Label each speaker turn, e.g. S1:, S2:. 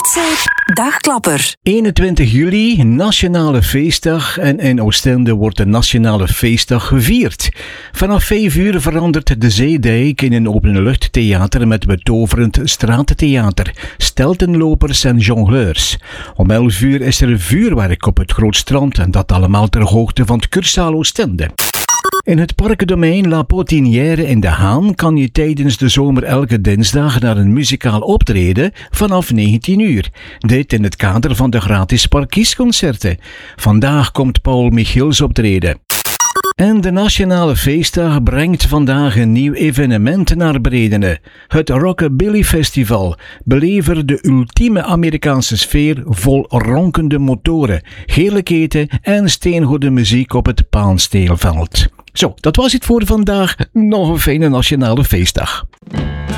S1: Noordzee Dagklapper.
S2: 21 juli, Nationale Feestdag, en in Oostende wordt de Nationale Feestdag gevierd. Vanaf 5 uur verandert de Zeedijk in een openluchttheater met betoverend straattheater, steltenlopers en jongleurs. Om 11 uur is er vuurwerk op het Grootstrand en dat allemaal ter hoogte van het Cursaal Oostende. In het parkdomein La Potinière in De Haan kan je tijdens de zomer elke dinsdag naar een muzikaal optreden vanaf 19 uur. Dit in het kader van de gratis parkiesconcerten. Vandaag komt Paul Michiels optreden. En de Nationale Feestdag brengt vandaag een nieuw evenement naar Bredene. Het Rockabilly Festival. Beleef er de ultieme Amerikaanse sfeer vol ronkende motoren, gele keten en steengoede muziek op het Paansteelveld. Zo, dat was het voor vandaag. Nog een fijne Nationale Feestdag.